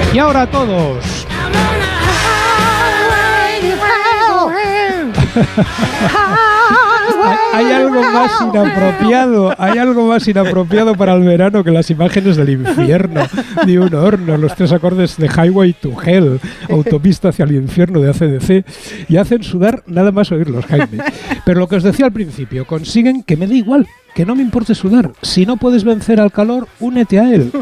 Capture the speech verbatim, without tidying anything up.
Y ahora todos. Hay algo más inapropiado, hay algo más inapropiado para el verano que las imágenes del infierno, de un horno, los tres acordes de Highway to Hell, autopista hacia el infierno de A C D C, y hacen sudar nada más oírlos, Jaime. Pero lo que os decía al principio, consiguen que me dé igual, que no me importe sudar. Si no puedes vencer al calor, únete a él.